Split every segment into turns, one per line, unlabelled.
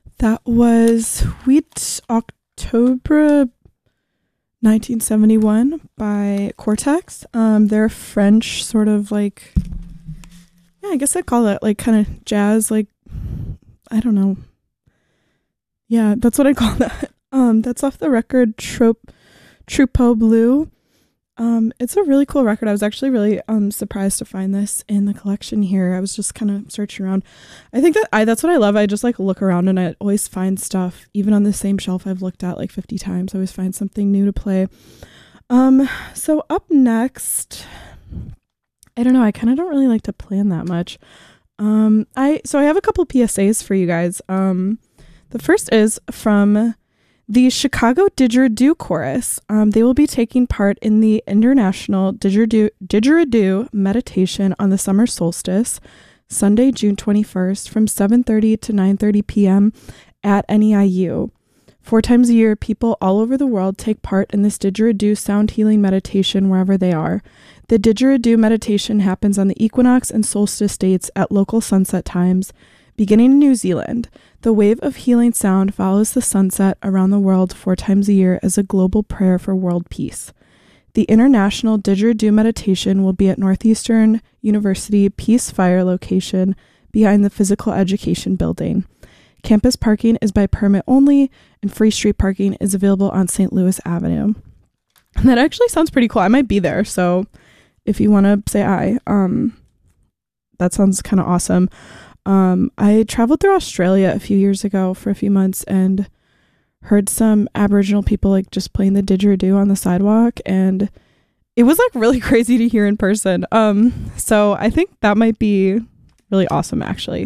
That was Sweet October 1971 by Cortex. They're a French sort of like, yeah, I guess I'd call it like kind of jazz, like, I don't know. Yeah, that's what I call that. That's off the record Troupeau Blue. It's a really cool record. I was actually really surprised to find this in the collection here. I was just kind of searching around. I think that's what I love. I just like look around and I always find stuff, even on the same shelf I've looked at like 50 times. I always find something new to play. So up next, I don't know. I kind of don't really like to plan that much. I have a couple PSAs for you guys. The first is from the Chicago Didgeridoo Chorus. They will be taking part in the International Didgeridoo Meditation on the Summer Solstice, Sunday, June 21st, from 7:30 to 9:30 p.m. at NEIU. 4 times a year, people all over the world take part in this didgeridoo sound healing meditation wherever they are. The didgeridoo meditation happens on the equinox and solstice dates at local sunset times. Beginning in New Zealand, the wave of healing sound follows the sunset around the world 4 times a year as a global prayer for world peace. The International Didgeridoo Meditation will be at Northeastern University Peace Fire location behind the Physical Education Building. Campus parking is by permit only, and free street parking is available on St. Louis Avenue. And that actually sounds pretty cool. I might be there, so if you want to say aye, that sounds kind of awesome. I traveled through Australia a few years ago for a few months and heard some Aboriginal people like just playing the didgeridoo on the sidewalk, and it was like really crazy to hear in person. So I think that might be really awesome actually.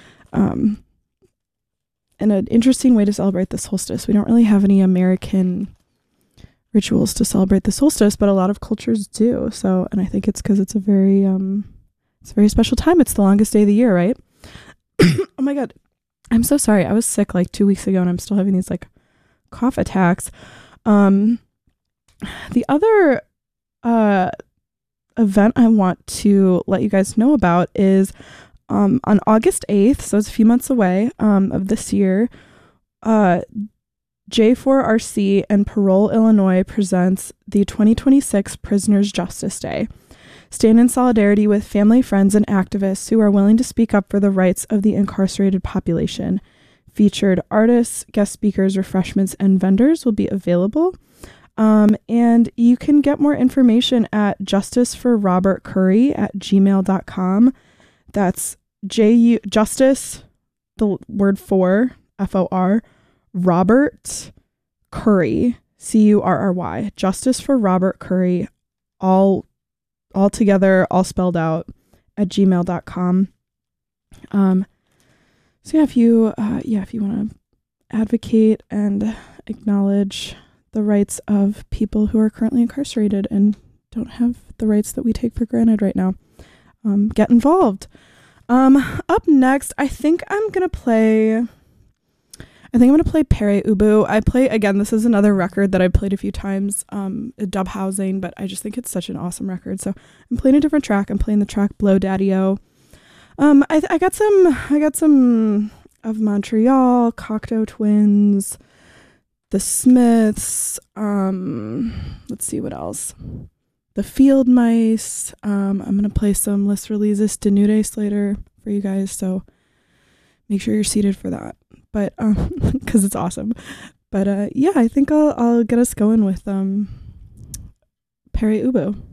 And an interesting way to celebrate the solstice. We don't really have any American rituals to celebrate the solstice, but a lot of cultures do. So, and I think it's because it's a very special time. It's the longest day of the year, right? Oh my God. I'm so sorry. I was sick like 2 weeks ago and I'm still having these like cough attacks. The other event I want to let you guys know about is on August 8th, so it's a few months away of this year, J4RC and Parole Illinois presents the 2026 Prisoners Justice Day. Stand in solidarity with family, friends, and activists who are willing to speak up for the rights of the incarcerated population. Featured artists, guest speakers, refreshments, and vendors will be available. And you can get more information at justiceforrobertcurry@gmail.com. That's justice, the word for, F-O-R, Robert Curry, C-U-R-R-Y. Justice for Robert Curry, all together, all spelled out, at gmail.com. So yeah, if you want to advocate and acknowledge the rights of people who are currently incarcerated and don't have the rights that we take for granted right now, get involved. Up next, I think I'm going to play Pere Ubu. This is another record that I played a few times, Dub Housing, but I just think it's such an awesome record. So I'm playing a different track. I'm playing the track Blow Daddy-O. I got some of Montreal, Cocteau Twins, The Smiths, let's see what else. The Field Mice. I'm going to play some Les Releases de Nude Slater for you guys, so make sure you're seated for that. But because it's awesome. But yeah, I think I'll get us going with Pere Ubu.